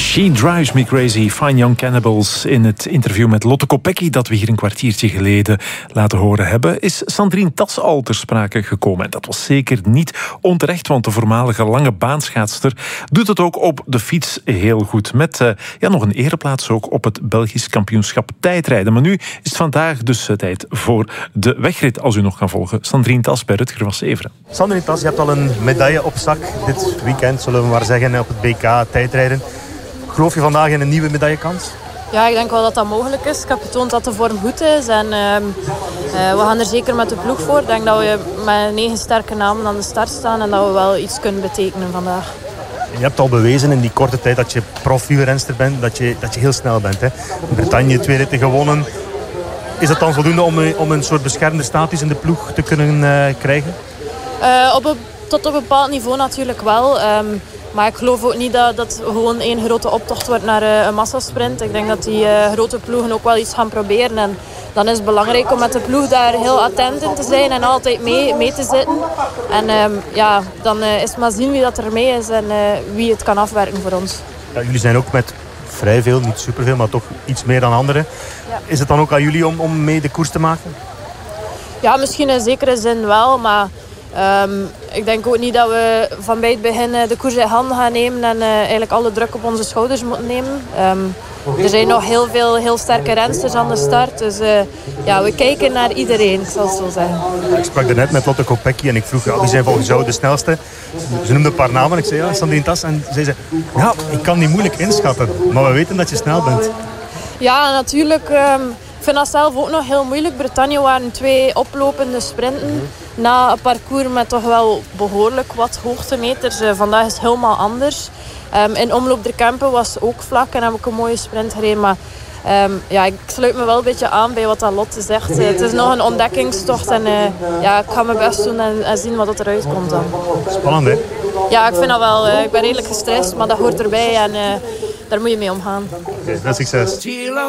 She Drives Me Crazy, Fine Young Cannibals. In het interview met Lotte Kopecky, dat we hier een kwartiertje geleden laten horen hebben, is Sandrine Tas al ter sprake gekomen. En dat was zeker niet onterecht, want de voormalige lange baanschaatster doet het ook op de fiets heel goed. Met nog een ereplaats ook op het Belgisch kampioenschap tijdrijden. Maar nu is het vandaag dus tijd voor de wegrit, als u nog kan volgen. Sandrine Tas bij Rutger van Severen. Sandrine Tas, je hebt al een medaille op zak dit weekend, zullen we maar zeggen, op het BK tijdrijden. Geloof je vandaag in een nieuwe medaillekans? Ja, ik denk wel dat dat mogelijk is. Ik heb getoond dat de vorm goed is en we gaan er zeker met de ploeg voor. Ik denk dat we met 9 sterke namen aan de start staan en dat we wel iets kunnen betekenen vandaag. Je hebt al bewezen in die korte tijd dat je prof-wielrenster bent, dat je heel snel bent. Hè? In Bretagne 2 ritten gewonnen. Is dat dan voldoende om een soort beschermde status in de ploeg te kunnen krijgen? Tot op een bepaald niveau natuurlijk wel. Maar ik geloof ook niet dat het gewoon één grote optocht wordt naar een massasprint. Ik denk dat die grote ploegen ook wel iets gaan proberen. En dan is het belangrijk om met de ploeg daar heel attent in te zijn en altijd mee te zitten. En dan is het maar zien wie dat er mee is en wie het kan afwerken voor ons. Ja, jullie zijn ook met vrij veel, niet superveel, maar toch iets meer dan anderen. Ja. Is het dan ook aan jullie om mee de koers te maken? Ja, misschien in zekere zin wel, maar ik denk ook niet dat we van bij het begin de koers in handen gaan nemen en eigenlijk alle druk op onze schouders moeten nemen. Er zijn nog heel veel heel sterke rensters aan de start, dus we kijken naar iedereen, ik zal het zo zeggen. Ik sprak daarnet met Lotte Kopecky en ik vroeg, wie zijn volgens jou de snelste? Ze noemde een paar namen en ik zei, Sandrine Tas. En zij zei, ik kan die moeilijk inschatten, maar we weten dat je snel bent. Ja, natuurlijk. Ik vind dat zelf ook nog heel moeilijk. Bretagne waren 2 oplopende sprinten. Na een parcours met toch wel behoorlijk wat hoogtemeters. Vandaag is het helemaal anders. In Omloop der Kempen was het ook vlak en heb ik een mooie sprint gereden. Maar ik sluit me wel een beetje aan bij wat Lotte zegt. Het is nog een ontdekkingstocht en ik ga mijn best doen en zien wat eruit komt dan. Spannend, hè? Ja, ik vind dat wel. Ik ben redelijk gestrest, maar dat hoort erbij en daar moet je mee omgaan. Oké, veel succes.